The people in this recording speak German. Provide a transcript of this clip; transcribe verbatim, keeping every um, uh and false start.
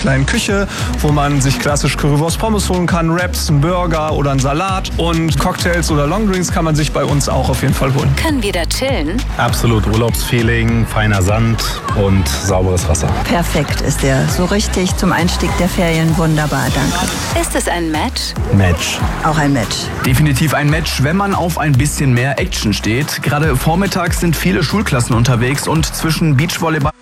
kleinen Küche, wo man sich klassisch Currywurst Pommes holen kann, Wraps, einen Burger oder einen Salat. Und Cocktails oder Longdrinks kann man sich bei uns auch auf jeden Fall holen. Können wir da chillen? Absolut Urlaubsfeeling, feiner Sand und sauberes Wasser. Perfekt ist der. So richtig zum Einstieg der Ferien. Wunderbar, danke. Ist es ein Match? Match. Auch ein Match. Definitiv ein Match, wenn man auf ein bisschen mehr Action steht. Gerade vormittags sind viele Schulklassen unterwegs und zwischen Beachvolleyball